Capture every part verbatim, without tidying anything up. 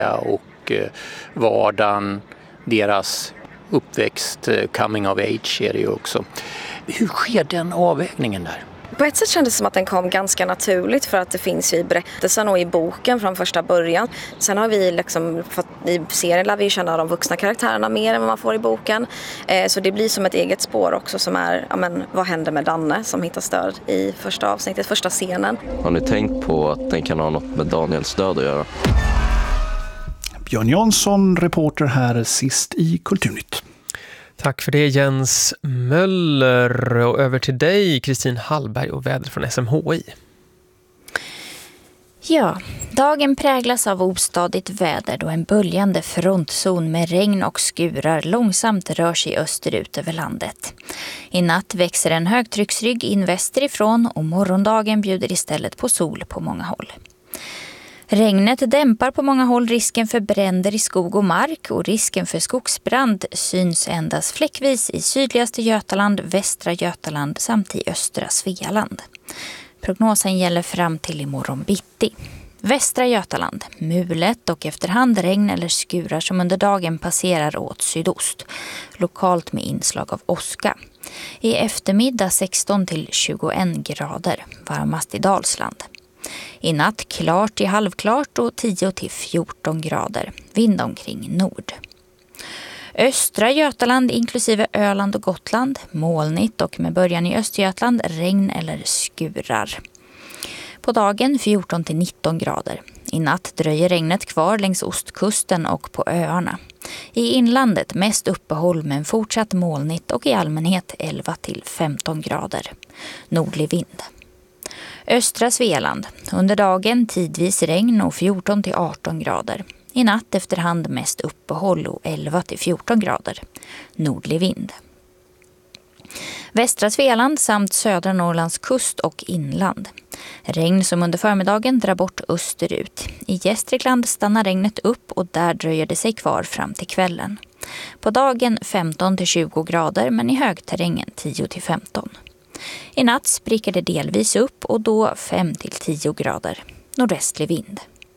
och vardagen, deras uppväxt, coming of age är det ju också. Hur sker den avvägningen där? På ett sätt kändes det som att den kom ganska naturligt för att det finns ju i berättelsen och i boken från första början. Sen har vi liksom fått, i serien lär vi känna de vuxna karaktärerna mer än vad man får i boken. Eh, så det blir som ett eget spår också som är, ja men, vad händer med Danne som hittar stöd i första avsnittet, första scenen. Har ni tänkt på att den kan ha något med Daniels död att göra? Björn Jansson, reporter här sist i Kulturnytt. Tack för det Jens Möller, och över till dig Kristin Hallberg och väder från S M H I. Ja, dagen präglas av ostadigt väder då en böljande frontzon med regn och skurar långsamt rör sig österut över landet. I natt växer en högtrycksrygg in västerifrån och morgondagen bjuder istället på sol på många håll. Regnet dämpar på många håll risken för bränder i skog och mark, och risken för skogsbrand syns endast fläckvis i sydligaste Götaland, västra Götaland samt i östra Svealand. Prognosen gäller fram till imorgon bitti. Västra Götaland, mulet och efterhand regn eller skurar som under dagen passerar åt sydost, lokalt med inslag av åska. I eftermiddag sexton till tjugoen grader, varmast i Dalsland. I natt klart till halvklart och tio till fjorton grader, vind omkring nord. Östra Götaland inklusive Öland och Gotland, molnigt och med början i Östergötland regn eller skurar. På dagen fjorton till nitton grader. I natt dröjer regnet kvar längs ostkusten och på öarna. I inlandet mest uppehåll men fortsatt molnigt och i allmänhet elva till femton grader. Nordlig vind. Östra Svealand, under dagen tidvis regn och fjorton till arton grader. I natt efterhand mest uppehåll och elva till fjorton grader. Nordlig vind. Västra Svealand samt södra Norrlands kust och inland. Regn som under förmiddagen drar bort österut. I Gästrikland stannar regnet upp och där dröjer det sig kvar fram till kvällen. På dagen femton till tjugo grader men i högterrängen tio till femton. I natt spricker det delvis upp och då fem till tio grader. Nordvästlig vind.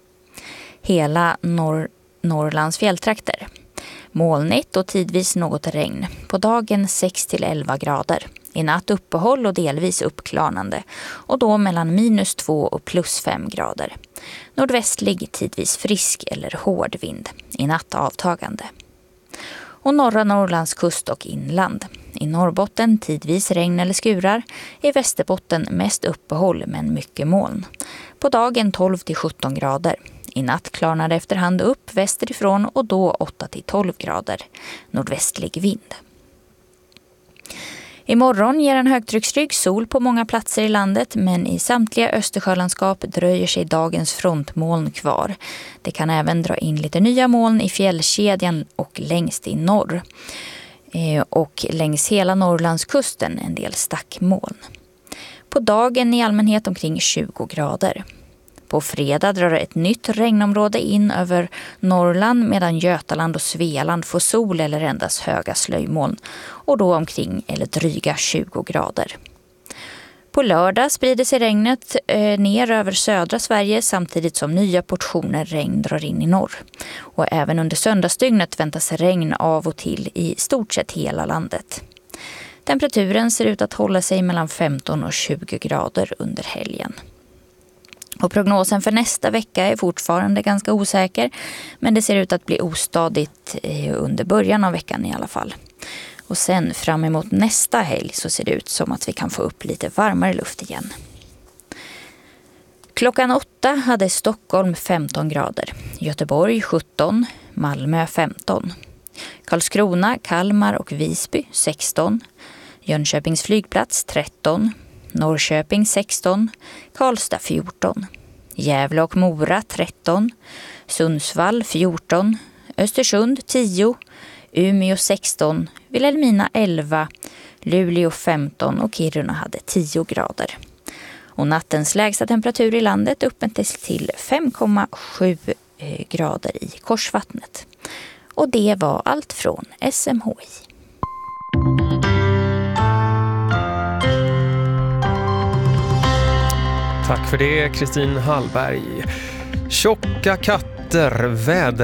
Hela norr- Norrlands fjälltrakter. Molnigt och tidvis något regn. På dagen sex till elva grader. I natt uppehåll och delvis uppklarnande. Och då mellan minus två och plus fem grader. Nordvästlig tidvis frisk eller hård vind. I natt avtagande. Och norra Norrlands kust och inland. I Norrbotten tidvis regn eller skurar. I Västerbotten mest uppehåll men mycket moln. På dagen tolv till sjutton grader. I natt klarnade efterhand upp västerifrån och då åtta till tolv grader. Nordvästlig vind. Imorgon ger en högtrycksrygg sol på många platser i landet, men i samtliga Östersjölandskap dröjer sig dagens frontmoln kvar. Det kan även dra in lite nya moln i fjällkedjan och längst i norr. Och längs hela Norrlandskusten en del stackmoln. På dagen i allmänhet omkring tjugo grader. På fredag drar ett nytt regnområde in över Norrland medan Götaland och Svealand får sol eller endast höga slöjmoln och då omkring eller dryga tjugo grader. På lördag sprider sig regnet eh, ner över södra Sverige samtidigt som nya portioner regn drar in i norr. Och även under söndagsdygnet väntas regn av och till i stort sett hela landet. Temperaturen ser ut att hålla sig mellan femton och tjugo grader under helgen. Och prognosen för nästa vecka är fortfarande ganska osäker, men det ser ut att bli ostadigt under början av veckan i alla fall. Och sen fram emot nästa helg så ser det ut som att vi kan få upp lite varmare luft igen. Klockan åtta hade Stockholm femton grader, Göteborg sjutton, Malmö femton, Karlskrona, Kalmar och Visby sexton, Jönköpings flygplats tretton, Norrköping sexton, Karlstad fjorton, Gävle och Mora tretton, Sundsvall fjorton, Östersund tio, Umeå sexton, Vilhelmina elva, Luleå femton och Kiruna hade tio grader. Och nattens lägsta temperatur i landet uppmättes till fem komma sju grader i Korsvattnet. Och det var allt från S M H I. Tack för det, Kristin Hallberg. Tjocka katter vinterväder